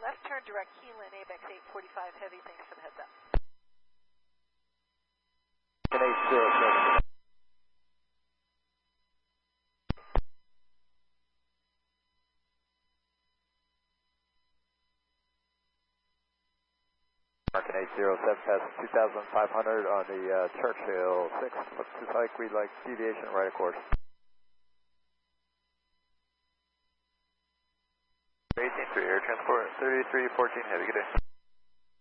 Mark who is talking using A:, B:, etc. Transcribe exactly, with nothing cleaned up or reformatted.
A: left turn direct Keelan, ABEX eight forty-five Heavy, thanks for the heads up.
B: eight zero seven. Marking eight zero seven, passing two thousand five hundred on the uh, Churchill six. Looks like we'd like deviation right of course. eighteen three, air transport thirty-three fourteen Heavy, good day.